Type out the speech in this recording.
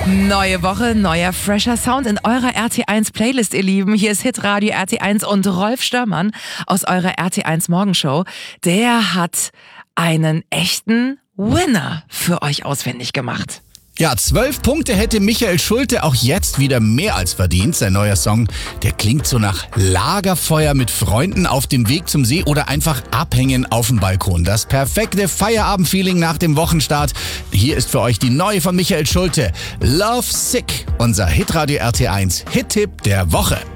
Neue Woche, neuer fresher Sound in eurer RT1 Playlist, ihr Lieben. Hier ist Hitradio RT1 und Rolf Störmann aus eurer RT1 Morgenshow. Der hat einen echten Winner für euch ausfindig gemacht. Ja, 12 Punkte hätte Michael Schulte auch jetzt wieder mehr als verdient. Sein neuer Song, der klingt so nach Lagerfeuer mit Freunden auf dem Weg zum See oder einfach abhängen auf dem Balkon. Das perfekte Feierabendfeeling nach dem Wochenstart. Hier ist für euch die neue von Michael Schulte. Love Sick, unser Hitradio RT1 Hit-Tipp der Woche.